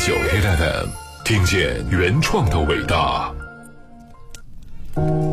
9 FM，听见原创的伟大。